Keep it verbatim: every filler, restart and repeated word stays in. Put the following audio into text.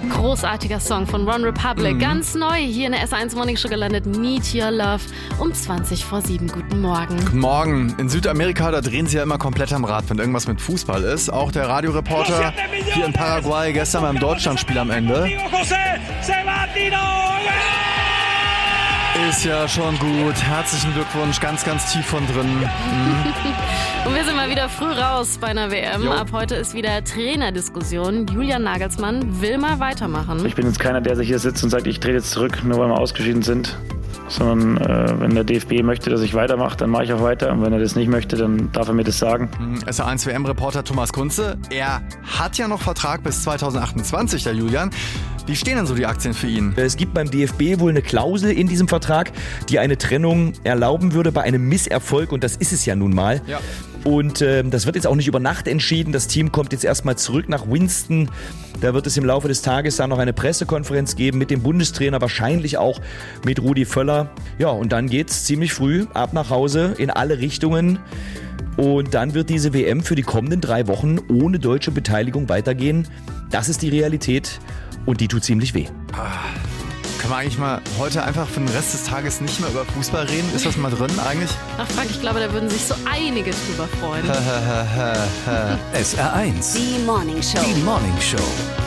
Großartiger Song von One Republic. Mhm. Ganz neu hier in der S eins Morning Show gelandet. Need Your Love um zwanzig vor sieben. Guten Morgen. Guten Morgen. In Südamerika, da drehen sie ja immer komplett am Rad, wenn irgendwas mit Fußball ist. Auch der Radioreporter hier in Paraguay gestern beim Deutschlandspiel am Ende. Ist ja schon gut. Herzlichen Glückwunsch. Ganz, ganz tief von drin. Mhm. Und wir sind mal wieder früh raus bei einer W M. Jo. Ab heute ist wieder Trainerdiskussion. Julian Nagelsmann will mal weitermachen. Ich bin jetzt keiner, der sich hier sitzt und sagt, ich trete jetzt zurück, nur weil wir ausgeschieden sind. Sondern äh, wenn der D F B möchte, dass ich weitermache, dann mache ich auch weiter. Und wenn er das nicht möchte, dann darf er mir das sagen. S A eins W M-Reporter Thomas Kunze, er hat ja noch Vertrag bis zweitausendachtundzwanzig, der Julian. Wie stehen denn so die Aktien für ihn? Es gibt beim D F B wohl eine Klausel in diesem Vertrag, die eine Trennung erlauben würde bei einem Misserfolg. Und das ist es ja nun mal. Ja. Und äh, das wird jetzt auch nicht über Nacht entschieden. Das Team kommt jetzt erstmal zurück nach Winston. Da wird es im Laufe des Tages dann noch eine Pressekonferenz geben mit dem Bundestrainer, wahrscheinlich auch mit Rudi Völler. Ja, und dann geht's ziemlich früh ab nach Hause in alle Richtungen. Und dann wird diese W M für die kommenden drei Wochen ohne deutsche Beteiligung weitergehen. Das ist die Realität und die tut ziemlich weh. Ah. Können wir eigentlich mal heute einfach für den Rest des Tages nicht mehr über Fußball reden? Ist das mal drin eigentlich? Ach Frank, ich glaube, da würden sich so einige drüber freuen. S R eins. Die Morning Show. Die Morning Show.